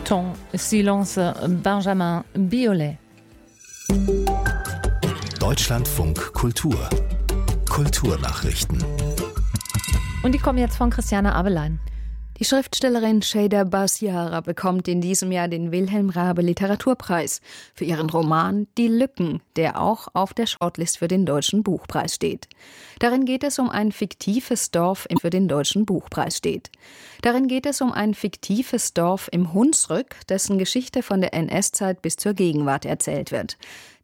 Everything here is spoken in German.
Ton, silence, Benjamin Biolay. Deutschlandfunk Kultur. Kulturnachrichten. Und die kommen jetzt von Christiane Abelein. Die Schriftstellerin Şeyda Basiara bekommt in diesem Jahr den Wilhelm Raabe Literaturpreis für ihren Roman Die Lücken, der auch auf der Shortlist für den Deutschen Buchpreis steht. Darin geht es um ein fiktives Dorf im Hunsrück, dessen Geschichte von der NS-Zeit bis zur Gegenwart erzählt wird.